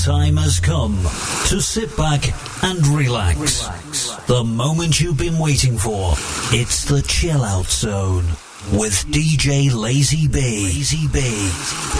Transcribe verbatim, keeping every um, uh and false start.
Time has come to sit back and relax. relax. The moment you've been waiting for. It's the Chill Out Zone with D J Lazy B. Lazy B.